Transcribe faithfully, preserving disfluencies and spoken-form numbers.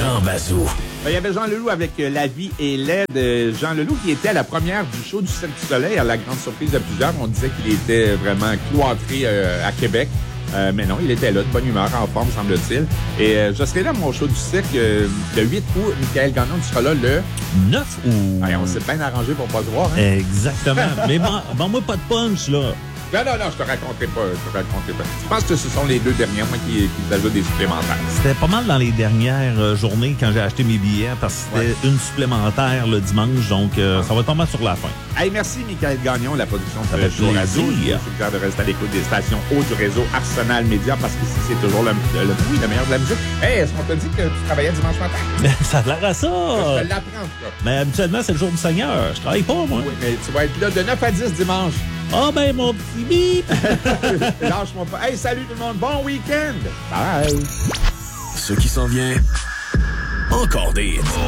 Jean Bazou. Il y avait Jean Leloup avec euh, La vie est laide. Euh, Jean Leloup qui était à la première du show du Cirque du Soleil, à la grande surprise de plusieurs. On disait qu'il était vraiment cloîtré euh, à Québec. Euh, mais non, il était là, de bonne humeur, en forme, semble-t-il. Et euh, je serai là à mon show du cirque euh, le huit août. Michael Gagnon, tu seras là le neuf août. Ouais, on s'est bien arrangé pour pas se voir. Hein? Exactement. Mais bon, bon, moi, pas de punch, là. Non, non, non, je te raconterai pas. Je te raconterai pas. Je pense que ce sont les deux derniers, moi, qui, qui ajoutent des supplémentaires. C'était pas mal dans les dernières euh, journées quand j'ai acheté mes billets parce que c'était ouais. une supplémentaire le dimanche. Donc, euh, ah. ça va être pas mal sur la fin. Hey, merci, Michael Gagnon, la production de ce show radio. Je vous suggère de rester à l'écoute des stations hautes du réseau Arsenal Média parce qu'ici, c'est toujours le, le, le, oui, le meilleur de la musique. Hey, est-ce qu'on t'a dit que tu travaillais dimanche matin? Ça a l'air à ça. Je te l'apprends, ça. Mais habituellement, c'est le jour du Seigneur. Je travaille pas, moi. Oui, mais tu vas être là de neuf à dix dimanche. Ah oh ben, mon petit bip! Lâche-moi pas. Hey, salut tout le monde. Bon week-end. Bye. Ce qui s'en vient, encore des hits.